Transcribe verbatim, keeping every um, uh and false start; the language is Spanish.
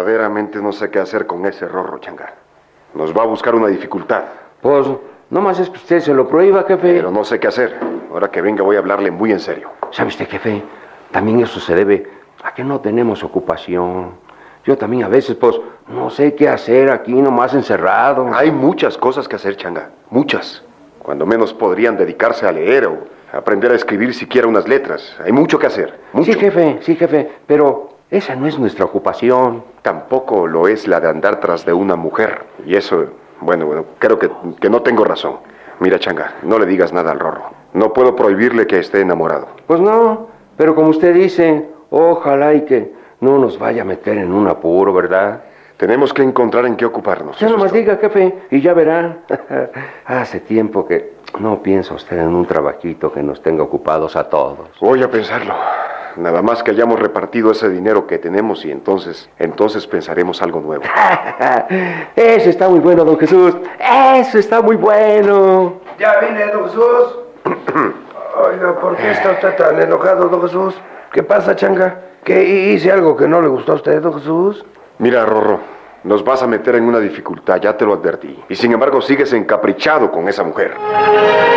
Verdaderamente no sé qué hacer con ese Rorro, Changa. Nos va a buscar una dificultad. Pues, no más es que usted se lo prohíba, jefe. Pero no sé qué hacer. Ahora que venga voy a hablarle muy en serio. ¿Sabe usted, jefe? También eso se debe a que no tenemos ocupación. Yo también a veces, pues, no sé qué hacer aquí nomás encerrado. Hay muchas cosas que hacer, Changa. Muchas. Cuando menos podrían dedicarse a leer o a aprender a escribir siquiera unas letras. Hay mucho que hacer. Mucho. Sí, jefe, sí, jefe. Pero esa no es nuestra ocupación. Tampoco lo es la de andar tras de una mujer. Y eso, bueno, bueno, creo que, que no tengo razón. Mira, Changa, no le digas nada al Rorro. No puedo prohibirle que esté enamorado. Pues no, pero como usted dice, ojalá y que no nos vaya a meter en un apuro, ¿verdad? Tenemos que encontrar en qué ocuparnos. Ya eso nomás es todo. diga, jefe, y ya verá. Hace tiempo que no piensa usted en un trabajito que nos tenga ocupados a todos. Voy a pensarlo. Nada más que hayamos repartido ese dinero que tenemos y entonces, entonces pensaremos algo nuevo. Eso está muy bueno, don Jesús. Eso está muy bueno. Ya vine, don Jesús. Oiga, ¿por qué está usted tan enojado, don Jesús? ¿Qué pasa, Changa? ¿Que hice algo que no le gustó a usted, don Jesús? Mira, Rorro, nos vas a meter en una dificultad, ya te lo advertí. Y sin embargo sigues encaprichado con esa mujer.